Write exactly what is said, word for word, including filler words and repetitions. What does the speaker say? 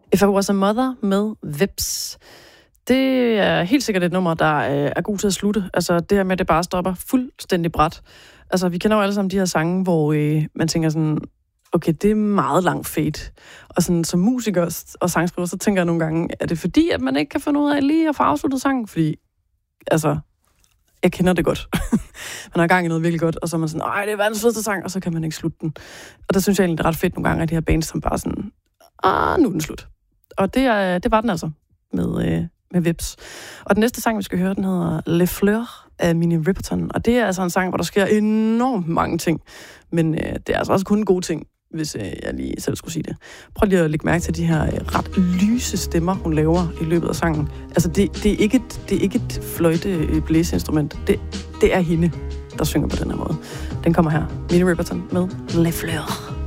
If I Was a Mother med Vips. Det er helt sikkert et nummer, der er god til at slutte. Altså det her med, at det bare stopper fuldstændig brat. Altså vi kender jo alle sammen de her sange, hvor øh, man tænker sådan, okay, det er meget langt fade. Og sådan som musiker og sangskriver, så tænker jeg nogle gange, er det fordi, at man ikke kan finde ud af lige at få afsluttet sangen? Fordi, altså, jeg kender det godt. Man har gang i noget virkelig godt, og så er man sådan, ej, det er verdens fedeste sang, og så kan man ikke slutte den. Og der synes jeg egentlig, det er ret fedt nogle gange, at de her bands, som bare sådan, ah, nu er den slut. Og det, er, det var den altså med, øh, med Vips. Og den næste sang, vi skal høre, den hedder Le Fleur af Minnie Riperton. Og det er altså en sang, hvor der sker enormt mange ting. Men øh, det er altså også kun en god ting, hvis øh, jeg lige selv skulle sige det. Prøv lige at lægge mærke til de her øh, ret lyse stemmer, hun laver i løbet af sangen. Altså, det, det, er, ikke et, det er ikke et fløjte-blæseinstrument. Det, det er hende, der synger på den her måde. Den kommer her. Minnie Riperton med Le Fleur.